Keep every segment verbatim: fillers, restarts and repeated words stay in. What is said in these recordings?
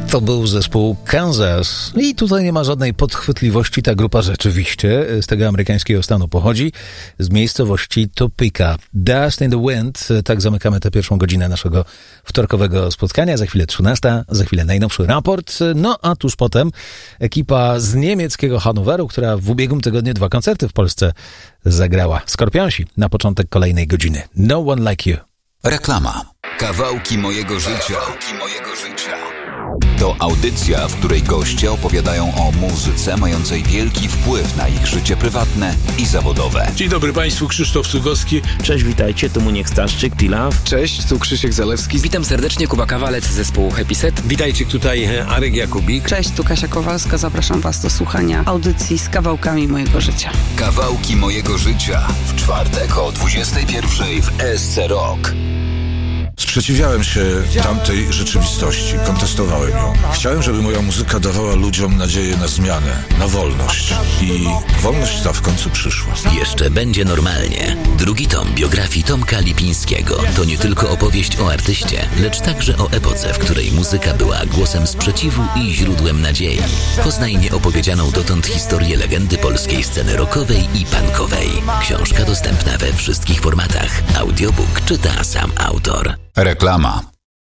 To był zespół Kansas i tutaj nie ma żadnej podchwytliwości, ta grupa rzeczywiście z tego amerykańskiego stanu pochodzi, z miejscowości Topeka. Dust in the Wind, tak zamykamy tę pierwszą godzinę naszego wtorkowego spotkania. Za chwilę trzynasta, za chwilę najnowszy raport, no a tuż potem ekipa z niemieckiego Hannoweru, która w ubiegłym tygodniu dwa koncerty w Polsce zagrała. Skorpionsi na początek kolejnej godziny. No One Like You. Reklama. Kawałki mojego życia. Kawałki mojego życia. To audycja, w której goście opowiadają o muzyce mającej wielki wpływ na ich życie prywatne i zawodowe. Dzień dobry Państwu, Krzysztof Cugowski. Cześć, witajcie, tu Muniek Staszczyk, Pilaw. Cześć, tu Krzysiek Zalewski. Witam serdecznie, Kuba Kawalec z zespołu Happy Set. Witajcie, tutaj Arek Jakubik. Cześć, tu Kasia Kowalska, zapraszam Was do słuchania audycji z kawałkami mojego życia. Kawałki mojego życia w czwartek o dwudziestej pierwszej w S C Rock. Sprzeciwiałem się tamtej rzeczywistości, kontestowałem ją. Chciałem, żeby moja muzyka dawała ludziom nadzieję na zmianę, na wolność. I wolność ta w końcu przyszła. Jeszcze będzie normalnie. Drugi tom biografii Tomka Lipińskiego to nie tylko opowieść o artyście, lecz także o epoce, w której muzyka była głosem sprzeciwu i źródłem nadziei. Poznaj nieopowiedzianą dotąd historię legendy polskiej sceny rockowej i punkowej. Książka dostępna we wszystkich formatach. Audiobook czyta sam autor. Reklama.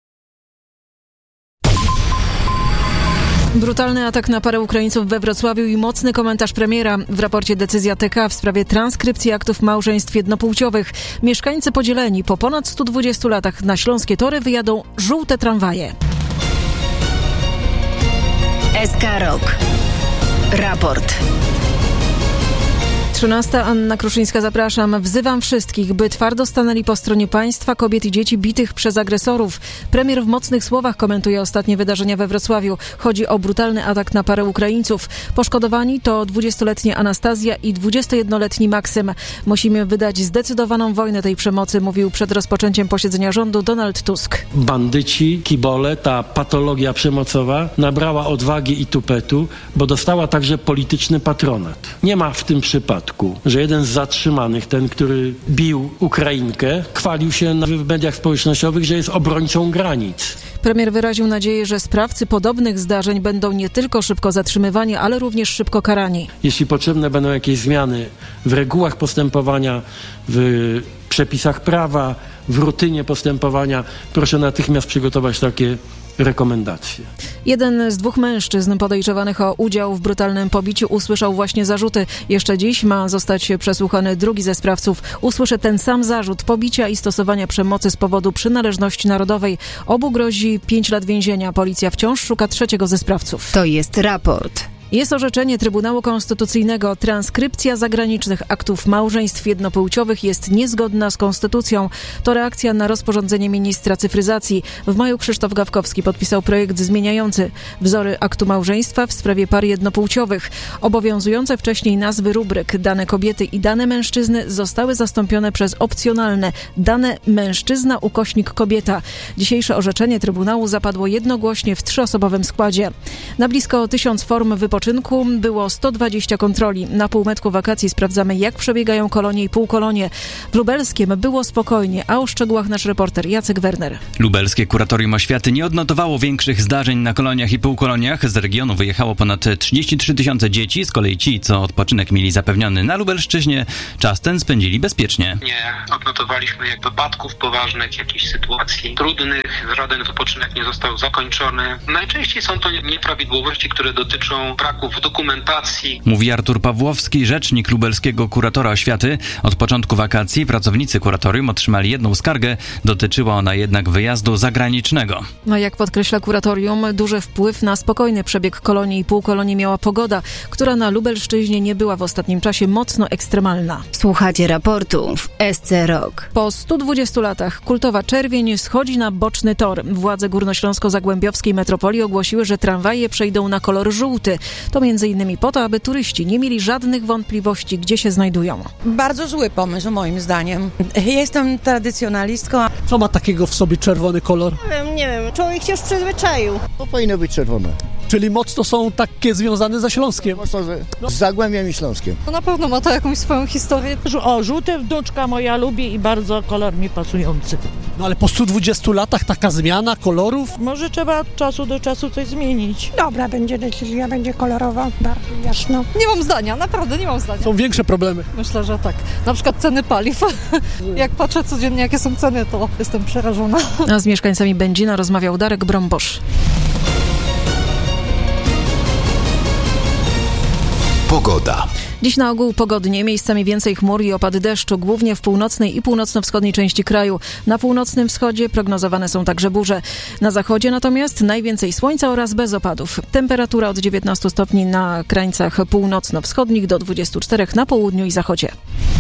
Brutalny atak na parę Ukraińców we Wrocławiu i mocny komentarz premiera. W raporcie decyzja T K w sprawie transkrypcji aktów małżeństw jednopłciowych. Mieszkańcy podzieleni po ponad stu dwudziestu latach na śląskie tory wyjadą żółte tramwaje. S K Rock. Raport. trzynasta. Anna Kruszyńska, zapraszam. Wzywam wszystkich, by twardo stanęli po stronie państwa, kobiet i dzieci bitych przez agresorów. Premier w mocnych słowach komentuje ostatnie wydarzenia we Wrocławiu. Chodzi o brutalny atak na parę Ukraińców. Poszkodowani to dwudziestoletnia Anastazja i dwudziestojednoletni Maksym. Musimy wydać zdecydowaną wojnę tej przemocy, mówił przed rozpoczęciem posiedzenia rządu Donald Tusk. Bandyci, kibole, ta patologia przemocowa nabrała odwagi i tupetu, bo dostała także polityczny patronat. Nie ma w tym przypadku, że jeden z zatrzymanych, ten, który bił Ukrainkę, chwalił się w mediach społecznościowych, że jest obrońcą granic. Premier wyraził nadzieję, że sprawcy podobnych zdarzeń będą nie tylko szybko zatrzymywani, ale również szybko karani. Jeśli potrzebne będą jakieś zmiany w regułach postępowania, w przepisach prawa, w rutynie postępowania, proszę natychmiast przygotować takie rekomendacje. Jeden z dwóch mężczyzn podejrzewanych o udział w brutalnym pobiciu usłyszał właśnie zarzuty. Jeszcze dziś ma zostać przesłuchany drugi ze sprawców. Usłyszy ten sam zarzut pobicia i stosowania przemocy z powodu przynależności narodowej. Obu grozi pięć lat więzienia. Policja wciąż szuka trzeciego ze sprawców. To jest raport. Jest orzeczenie Trybunału Konstytucyjnego. Transkrypcja zagranicznych aktów małżeństw jednopłciowych jest niezgodna z konstytucją. To reakcja na rozporządzenie ministra cyfryzacji. W maju Krzysztof Gawkowski podpisał projekt zmieniający wzory aktu małżeństwa w sprawie par jednopłciowych. Obowiązujące wcześniej nazwy rubryk dane kobiety i dane mężczyzny zostały zastąpione przez opcjonalne dane mężczyzna ukośnik kobieta. Dzisiejsze orzeczenie Trybunału zapadło jednogłośnie w trzyosobowym składzie. Na blisko tysiąc form wypoczynku było sto dwadzieścia kontroli. Na półmetku wakacji sprawdzamy, jak przebiegają kolonie i półkolonie. W Lubelskiem było spokojnie, a o szczegółach nasz reporter Jacek Werner. Lubelskie Kuratorium Oświaty nie odnotowało większych zdarzeń na koloniach i półkoloniach. Z regionu wyjechało ponad trzydzieści trzy tysiące dzieci. Z kolei ci, co odpoczynek mieli zapewniony na Lubelszczyźnie, czas ten spędzili bezpiecznie. Nie odnotowaliśmy jak wypadków poważnych, jakichś sytuacji trudnych. Żaden wypoczynek nie został zakończony. Najczęściej są to nieprawidłowości, które dotyczą braków dokumentacji. Mówi Artur Pawłowski, rzecznik lubelskiego kuratora oświaty. Od początku wakacji pracownicy kuratorium otrzymali jedną skargę. Dotyczyła ona jednak wyjazdu zagranicznego. No jak podkreśla kuratorium, duży wpływ na spokojny przebieg kolonii i półkolonii miała pogoda, która na Lubelszczyźnie nie była w ostatnim czasie mocno ekstremalna. Słuchacie raportu w S C Rock. Po stu dwudziestu latach kultowa Czerwień schodzi na boczny tor. Władze górnośląsko-zagłębiowskiej metropolii ogłosiły, że tramwaje przejdą na kolor żółty. To między innymi po to, aby turyści nie mieli żadnych wątpliwości, gdzie się znajdują. Bardzo zły pomysł, moim zdaniem. Jestem tradycjonalistką. Co ma takiego w sobie czerwony kolor? Nie wiem, nie wiem. Człowiek się już przyzwyczaił. To powinno być czerwone. Czyli mocno są takie związane ze Śląskiem. Mocno z, z Zagłębiem i Śląskiem. No na pewno ma to jakąś swoją historię. O, żółty wnuczka moja lubi i bardzo kolor mi pasujący. No ale po stu dwudziestu latach taka zmiana kolorów? Może trzeba od czasu do czasu coś zmienić. Dobra będzie decyzja, będzie kolorowa, bardzo jasno. Nie mam zdania, naprawdę nie mam zdania. Są większe problemy. Myślę, że tak. Na przykład ceny paliw. Jak patrzę codziennie, jakie są ceny, to jestem przerażona. A z mieszkańcami Będzina rozmawiał Darek Brombosz. Pogoda. Dziś na ogół pogodnie, miejscami więcej chmur i opady deszczu, głównie w północnej i północno-wschodniej części kraju. Na północnym wschodzie prognozowane są także burze. Na zachodzie natomiast najwięcej słońca oraz bez opadów. Temperatura od dziewiętnastu stopni na krańcach północno-wschodnich do dwudziestu czterech na południu i zachodzie.